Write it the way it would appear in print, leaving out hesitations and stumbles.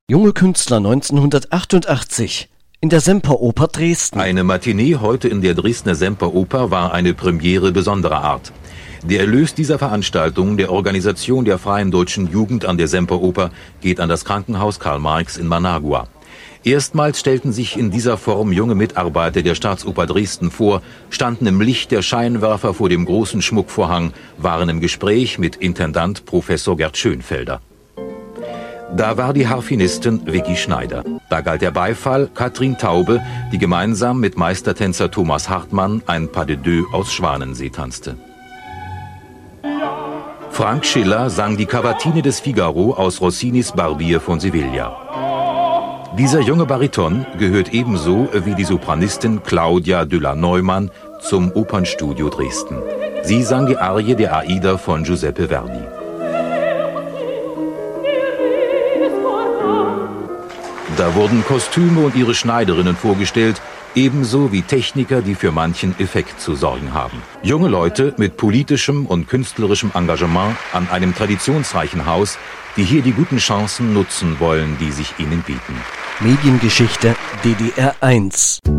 Junge Künstler 1988 in der Semperoper Dresden. Eine Matinee heute in der Dresdner Semperoper war eine Premiere besonderer Art. Der Erlös dieser Veranstaltung, der Organisation der Freien Deutschen Jugend an der Semperoper, geht an das Krankenhaus Karl Marx in Managua. Erstmals stellten sich in dieser Form junge Mitarbeiter der Staatsoper Dresden vor, standen im Licht der Scheinwerfer vor dem großen Schmuckvorhang, waren im Gespräch mit Intendant Professor Gerd Schönfelder. Da war die Harfenistin Vicky Schneider. Da galt der Beifall Katrin Taube, die gemeinsam mit Meistertänzer Thomas Hartmann ein Pas de deux aus Schwanensee tanzte. Frank Schiller sang die Cavatine des Figaro aus Rossinis Barbier von Sevilla. Dieser junge Bariton gehört ebenso wie die Sopranistin Claudia de la Neumann zum Opernstudio Dresden. Sie sang die Arie der Aida von Giuseppe Verdi. Da wurden Kostüme und ihre Schneiderinnen vorgestellt, ebenso wie Techniker, die für manchen Effekt zu sorgen haben. Junge Leute mit politischem und künstlerischem Engagement an einem traditionsreichen Haus, die hier die guten Chancen nutzen wollen, die sich ihnen bieten. Mediengeschichte DDR 1.